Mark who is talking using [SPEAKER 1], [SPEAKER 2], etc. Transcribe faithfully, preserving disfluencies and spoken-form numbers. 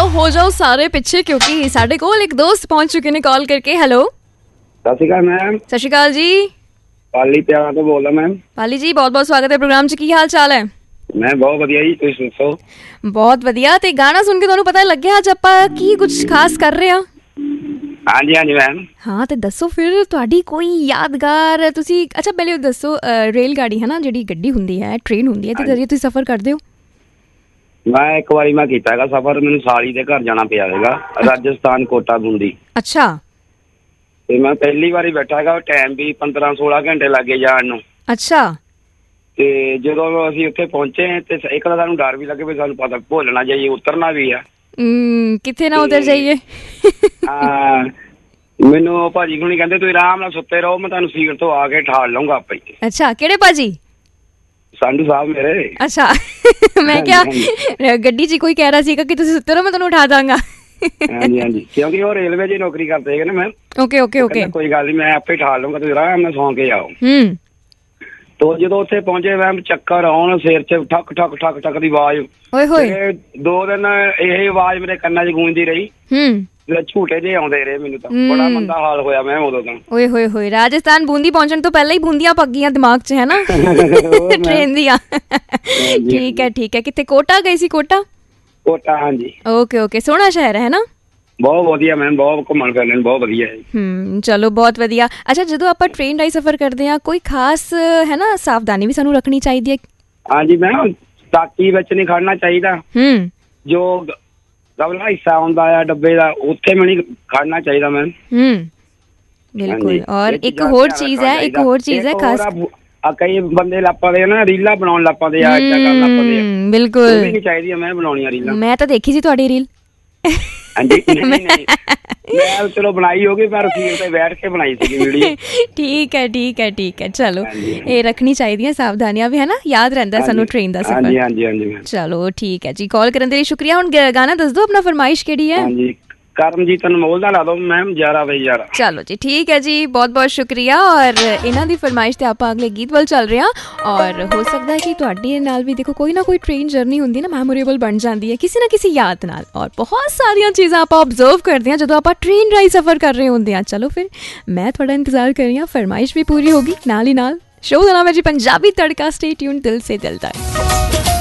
[SPEAKER 1] ਹੋ ਜਾਓ ਸਾਰੇ ਪਿੱਛੇ ਕਿਉਂਕਿ ਸਾਡੇ ਕੋਲ ਇੱਕ ਦੋਸਤ ਪਹੁੰਚ ਚੁੱਕੇ ਨੇ ਕਾਲ ਕਰਕੇ। ਹੈਲੋ,
[SPEAKER 2] ਸਤਿ ਸ਼੍ਰੀ ਅਕਾਲ ਮੈਮ।
[SPEAKER 1] ਸਤਿ ਸ਼੍ਰੀ ਅਕਾਲ ਜੀ।
[SPEAKER 2] ਪਾਲੀ ਪਿਆਰਾ ਤੋਂ ਬੋਲਦਾ ਮੈਮ।
[SPEAKER 1] ਪਾਲੀ ਜੀ, ਬਹੁਤ ਬਹੁਤ ਸਵਾਗਤ ਹੈ ਪ੍ਰੋਗਰਾਮ 'ਚ। ਕੀ ਹਾਲ ਚਾਲ ਹੈ?
[SPEAKER 2] ਮੈਂ ਬਹੁਤ ਵਧੀਆ ਜੀ, ਤੁਸੀਂ ਦੱਸੋ?
[SPEAKER 1] ਬਹੁਤ ਵਧੀਆ। ਤੇ ਗਾਣਾ ਸੁਣ ਕੇ ਤੁਹਾਨੂੰ ਪਤਾ ਲੱਗਿਆ ਅੱਜ ਆਪਾਂ ਕੀ ਕੁਝ ਖਾਸ ਕਰ ਰਹੇ ਹਾਂ?
[SPEAKER 2] ਹਾਂਜੀ ਹਾਂਜੀ ਮੈਮ।
[SPEAKER 1] ਹਾਂ ਤੇ ਦੱਸੋ ਫਿਰ ਤੁਹਾਡੀ ਕੋਈ ਯਾਦਗਾਰ। ਤੁਸੀਂ ਅੱਛਾ ਪਹਿਲੇ ਦੱਸੋ, ਰੇਲ ਗਾੜੀ ਹੈ ਨਾ, ਜਿਹੜੀ ਗੱਡੀ ਹੁੰਦੀ ਹੈ, ਟ੍ਰੇਨ ਹੁੰਦੀ ਹੈ, ਤੇ ਜਰੀਏ ਤੁਸੀਂ ਸਫ਼ਰ ਕਰਦੇ ਹੋ?
[SPEAKER 2] ਮੈਂ ਇੱਕ ਵਾਰੀ ਮੈਂ ਕੀਤਾ ਹੈਗਾ ਸਫ਼ਰ। ਮੈਨੂੰ ਸਾਲੀ ਦੇ ਘਰ ਜਾਣਾ ਪਿਆ ਹੈਗਾ, ਰਾਜਸਥਾਨ ਕੋਟਾ ਬੂੰਦੀ।
[SPEAKER 1] ਅੱਛਾ।
[SPEAKER 2] ਤੇ ਮੈਂ ਪਹਿਲੀ ਵਾਰੀ ਬੈਠਾ ਹੈਗਾ, ਟਾਈਮ ਵੀ ਪੰਦਰਾਂ ਸੋਲਾਂ ਘੰਟੇ ਲੱਗੇ ਜਾਣ ਨੂੰ।
[SPEAKER 1] ਅੱਛਾ।
[SPEAKER 2] ਤੇ ਜਦੋਂ ਅਸੀਂ ਉੱਥੇ ਪਹੁੰਚੇ ਤੇ ਇੱਕ ਤਾਂ ਸਾਨੂੰ ਡਰ ਵੀ ਲੱਗੇ ਵੀ ਸਾਨੂੰ ਪਤਾ ਭੁੱਲ ਨਾ ਜਾਈਏ, ਉਤਰਨਾ ਵੀ ਆ।
[SPEAKER 1] ਕਿੱਥੇ ਨਾ ਉਤਰ ਜਾਈਏ।
[SPEAKER 2] ਹਾਂ, ਮੈਨੂੰ ਭਾਜੀ ਹੁਣੀ ਕਹਿੰਦੇ ਤੁਸੀਂ ਆਰਾਮ ਨਾਲ ਸੁੱਤੇ ਰਹੋ, ਮੈਂ ਤੁਹਾਨੂੰ ਸੀਟ ਤੋਂ ਆ ਕੇ ਠਾਲ ਲਊਂਗਾ ਆਪੇ ਹੀ।
[SPEAKER 1] ਅੱਛਾ, ਕਿਹੜੇ ਭਾਜੀ?
[SPEAKER 2] ਸੰਧੂ ਸਾਹਿਬ ਮੇਰੇ।
[SPEAKER 1] ਅੱਛਾ। ਮੈਂ ਕਿਹਾ ਗੱਡੀ 'ਚ ਕੋਈ ਕਹਿ ਰਿਹਾ ਸੀਗਾ ਕਿ ਤੁਸੀਂ ਸੁੱਤੇ ਰਹੋ, ਮੈਂ ਤੁਹਾਨੂੰ ਉਠਾ ਦਾਂਗਾ।
[SPEAKER 2] ਹਾਂਜੀ ਹਾਂਜੀ, ਕਿਉਂਕਿ ਉਹ ਰੇਲਵੇ 'ਚ ਨੌਕਰੀ ਕਰਦੇ ਹੈਗੇ ਨਾ ਮੈਮ।
[SPEAKER 1] ਓਕੇ ਓਕੇ ਓਕੇ,
[SPEAKER 2] ਕੋਈ ਗੱਲ ਨੀ, ਮੈਂ ਆਪੇ ਠਾਲ ਲਊਂਗਾ, ਤੁਸੀਂ ਆਰਾਮ ਨਾਲ ਸੌਂ ਕੇ ਆਓ।
[SPEAKER 1] ਹੂੰ।
[SPEAKER 2] ਤੋ ਜਦੋਂ ਉੱਥੇ ਪਹੁੰਚੇ ਮੈਮ, ਚੱਕਰ ਆਉਣ, ਸਿਰ 'ਚ ਠੱਕ ਠੱਕ ਠੱਕ ਠੱਕ ਦੀ ਆਵਾਜ਼।
[SPEAKER 1] ਓਏ ਹੋਏ।
[SPEAKER 2] ਦੋ ਦਿਨ ਇਹ ਆਵਾਜ਼ ਮੇਰੇ ਕੰਨਾਂ 'ਚ ਗੂੰਜਦੀ ਰਹੀ।
[SPEAKER 1] ਹੂੰ।
[SPEAKER 2] ਝੂਟੇ ਜਿਹੇ ਆਉਂਦੇ ਰਹੇ ਮੈਨੂੰ, ਤਾਂ ਬੜਾ ਮੰਦਾ ਹਾਲ ਹੋਇਆ ਮੈਮ ਉਦੋਂ ਤਾਂ।
[SPEAKER 1] ਓਏ ਹੋਏ ਹੋਏ, ਰਾਜਸਥਾਨ ਬੂੰਦੀ ਪਹੁੰਚਣ ਤੋਂ ਪਹਿਲਾਂ ਹੀ ਬੂੰਦੀਆਂ ਪੱਕ ਗਈਆਂ ਦਿਮਾਗ 'ਚ, ਹੈ ਨਾ? ਟ੍ਰੇਨ ਦੀਆਂ। ਠੀਕ ਹੈ ਠੀਕ ਹੈ। ਕਿੱਥੇ? ਕੋਟਾ ਗਈ ਸੀ? ਕੋਟਾ
[SPEAKER 2] ਕੋਟਾ, ਹਾਂਜੀ।
[SPEAKER 1] ਓਕੇ ਓਕੇ, ਸੋਹਣਾ ਸ਼ਹਿਰ ਹੈ ਨਾ?
[SPEAKER 2] ਬਹੁਤ ਵਧੀਆ ਮੈਮ, ਬਹੁਤ ਘੁੰਮਣ ਫਿਰਨ ਨੂੰ ਬਹੁਤ ਵਧੀਆ ਹੈ।
[SPEAKER 1] ਹੂੰ, ਚਲੋ ਬਹੁਤ ਵਧੀਆ। ਅੱਛਾ, ਜਦੋਂ ਆਪਾਂ ਟ੍ਰੇਨ ਰਾਹੀਂ ਸਫ਼ਰ ਕਰਦੇ ਹਾਂ ਕੋਈ ਖਾਸ ਹੈ ਨਾ ਸਾਵਧਾਨੀ ਵੀ ਸਾਨੂੰ ਰੱਖਣੀ ਚਾਹੀਦੀ ਹੈ? ਹਾਂਜੀ
[SPEAKER 2] ਮੈਮ, ਤਾਕੀ ਵਿੱਚ ਨਹੀਂ ਖੜਨਾ ਚਾਹੀਦਾ।
[SPEAKER 1] ਹੂੰ।
[SPEAKER 2] ਜੋ ਗਵਲਾ ਹਿੱਸਾ ਹੁੰਦਾ ਆ ਡੱਬੇ ਦਾ, ਉੱਥੇ ਵੀ ਨਹੀਂ ਖੜਨਾ ਚਾਹੀਦਾ ਮੈਮ।
[SPEAKER 1] ਹੂੰ, ਬਿਲਕੁਲ। ਔਰ ਇੱਕ ਹੋਰ ਚੀਜ਼ ਹੈ, ਇੱਕ ਹੋਰ ਚੀਜ਼ ਹੈ ਖਾਸ।
[SPEAKER 2] ਕਈ ਬੰਦੇ ਲੱਪਦੇ ਨਾ, ਰੀਲਾਂ ਬਣਾਉਣ ਲੱਪਦੇ ਆ, ਏਦਾਂ ਕਰਨ ਲੱਪਦੇ ਆ।
[SPEAKER 1] ਬਿਲਕੁਲ,
[SPEAKER 2] ਉਹ ਵੀ ਨਹੀਂ ਚਾਹੀਦੀਆਂ ਮੈਂ ਬਣਾਉਣੀਆਂ ਰੀਲਾਂ।
[SPEAKER 1] ਮੈਂ ਤਾਂ ਦੇਖੀ ਸੀ ਤੁਹਾਡੀ ਰੀਲ।
[SPEAKER 2] ਹਾਂਜੀ, ਨਹੀਂ ਨਹੀਂ, ਮੈਂ ਚਲੋ ਬਣਾਈ ਹੋਗੀ, ਪਰ ਸੀਟ ਤੇ ਬੈਠ ਕੇ ਬਣਾਈ ਸੀਗੀ ਵੀਡੀਓ। ਠੀਕ
[SPEAKER 1] ਹੈ ਠੀਕ ਹੈ ਠੀਕ ਹੈ। ਚਲੋ, ਇਹ ਰੱਖਣੀ ਚਾਹੀਦੀਆਂ ਸਾਵਧਾਨੀਆਂ ਵੀ, ਹੈ ਨਾ? ਯਾਦ ਰਹਿੰਦਾ ਸਾਨੂੰ ਟ੍ਰੇਨ ਦਾ ਸਫ਼ਰ।
[SPEAKER 2] ਹਾਂਜੀ ਹਾਂਜੀ ਹਾਂਜੀ। ਚਲੋ
[SPEAKER 1] ਠੀਕ ਹੈ ਜੀ, ਕਾਲ ਕਰਨ ਦੇ ਲਈ ਸ਼ੁਕਰੀਆ। ਹੁਣ ਗਾਣਾ ਦੱਸ ਦਿਓ ਆਪਣਾ, ਫਰਮਾਇਸ਼ ਕਿਹੜੀ ਹੈ?
[SPEAKER 2] ਹਾਂਜੀ, ਕਰਮਜੀਤ ਅਨਮੋਲ ਦਾ ਲਾ ਦੋ ਮੈਮ, ਯਾਰਾ ਬਈ ਯਾਰਾ।
[SPEAKER 1] ਚਲੋ ਜੀ, ਠੀਕ ਹੈ ਜੀ, ਬਹੁਤ ਬਹੁਤ ਸ਼ੁਕਰੀਆ। ਔਰ ਇਹਨਾਂ ਦੀ ਫਰਮਾਇਸ਼ ਤੇ ਆਪਾਂ ਅਗਲੇ ਗੀਤ ਵੱਲ ਚੱਲ ਰਹੇ ਹਾਂ। ਔਰ ਹੋ ਸਕਦਾ ਹੈ ਕਿ ਤੁਹਾਡੇ ਨਾਲ ਵੀ ਦੇਖੋ ਕੋਈ ਨਾ ਕੋਈ ਟ੍ਰੇਨ ਜਰਨੀ ਹੁੰਦੀ ਨਾ, ਮੈਮੋਰੇਬਲ ਬਣ ਜਾਂਦੀ ਹੈ ਕਿਸੇ ਨਾ ਕਿਸੇ ਯਾਦ ਨਾਲ। ਔਰ ਬਹੁਤ ਸਾਰੀਆਂ ਚੀਜ਼ਾਂ ਆਪਾਂ ਓਬਜ਼ਰਵ ਕਰਦੇ ਹਾਂ ਜਦੋਂ ਆਪਾਂ ਟ੍ਰੇਨ ਰਾਹੀਂ ਸਫ਼ਰ ਕਰ ਰਹੇ ਹੁੰਦੇ ਹਾਂ। ਚਲੋ ਫਿਰ ਮੈਂ ਤੁਹਾਡਾ ਇੰਤਜ਼ਾਰ ਕਰ ਰਹੀ ਹਾਂ, ਫਰਮਾਇਸ਼ ਵੀ ਪੂਰੀ ਹੋਗੀ ਨਾਲ ਹੀ ਨਾਲ। ਸ਼ੋਅ ਦਾ ਨਾਮ ਹੈ ਜੀ ਪੰਜਾਬੀ ਤੜਕਾ। ਸਟੇ ਟਿਊਨ, ਦਿਲ ਸੇ ਦਿਲ ਤੱਕ।